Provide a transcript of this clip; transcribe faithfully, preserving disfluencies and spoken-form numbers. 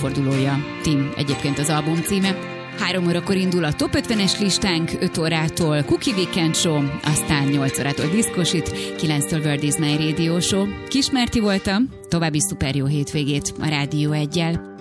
évfordulója. Tim egyébként az album címe. Három órakor indul a top ötvenes listánk, öt órától Cookie Weekend Show, aztán nyolc órától Diszkosit, kilenctől World is Night Radio Show. Kismerti voltam, további szuper jó hétvégét a Rádió Eggyel.